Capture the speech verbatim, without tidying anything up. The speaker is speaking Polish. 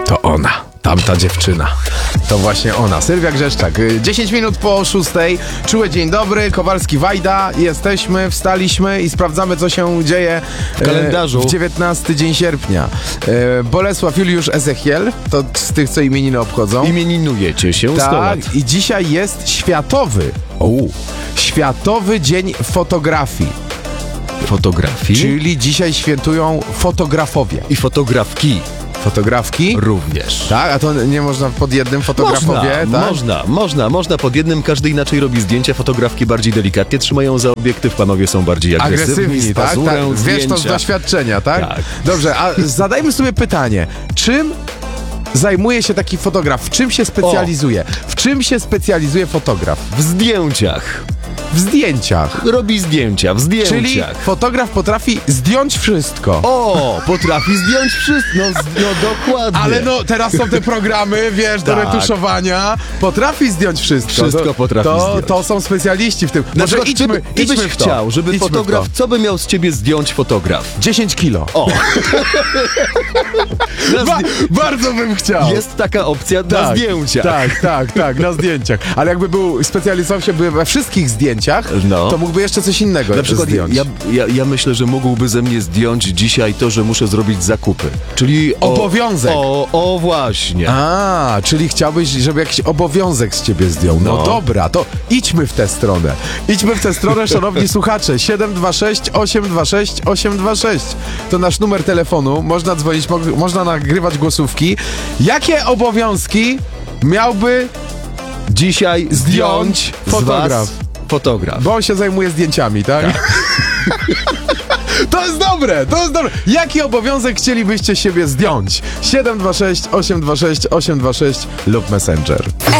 To ona, tamta dziewczyna. To właśnie ona, Sylwia Grzeszczak. dziesięć minut po szóstej. Czuły dzień dobry, Kowalski Wajda. Jesteśmy, wstaliśmy i sprawdzamy, co się dzieje w kalendarzu. E, w dziewiętnasty dzień sierpnia. E, Bolesław Juliusz Ezechiel, to z tych, co imieniny obchodzą. Imieninujecie się sto lat. Tak, i dzisiaj jest światowy, o, Światowy Dzień Fotografii. Fotografii? Czyli dzisiaj świętują fotografowie. I fotografki. Fotografki? Również. Tak, a to nie można pod jednym fotografowie, Można, tak? można, można, można pod jednym, każdy inaczej robi zdjęcia, fotografki bardziej delikatnie trzymają za obiektyw, panowie są bardziej agresywni, Agresywni, z tak? pazurem, tak. Wiesz to z doświadczenia, tak? Tak. Dobrze, a zadajmy sobie pytanie, czym zajmuje się taki fotograf? W czym się specjalizuje? W czym się specjalizuje fotograf? W zdjęciach. W zdjęciach. Robi zdjęcia, w zdjęciach. Czyli fotograf potrafi zdjąć wszystko. O, potrafi zdjąć wszystko, no, z- no dokładnie. Ale no, teraz są te programy, wiesz, do Tak. retuszowania. Potrafi zdjąć wszystko. Wszystko to, potrafi to, zdjąć. To są specjaliści w tym. Na Może przykład, idźmy, ty, by- ty idźmy byś w to. chciał, żeby Idźmy w fotograf, to. co by miał z ciebie zdjąć fotograf? dziesięć kilo. O! Na Ba- zdję- bardzo bym chciał. Jest taka opcja na tak, zdjęciach. Tak, tak, tak, na zdjęciach. Ale jakby był, specjalizował się by we wszystkich zdjęciach, No. to mógłby jeszcze coś innego Na przykład zdjąć. ja, ja, ja myślę, że mógłby ze mnie zdjąć dzisiaj to, że muszę zrobić zakupy. Czyli o, Obowiązek. O, o właśnie. A, czyli chciałbyś, żeby jakiś obowiązek z ciebie zdjął. No, No. dobra, to idźmy w tę stronę. Idźmy w tę stronę, szanowni słuchacze. siedem dwa sześć, osiem dwa sześć, osiem dwa sześć. To nasz numer telefonu. Można dzwonić, mo- można nagrywać głosówki. Jakie obowiązki miałby Dzisiaj zdjąć zdjąć fotograf? z was fotograf. Bo on się zajmuje zdjęciami, tak? To jest dobre, to jest dobre. Jaki obowiązek chcielibyście siebie zdjąć? siedem dwa sześć, osiem dwa sześć, osiem dwa sześć lub Messenger.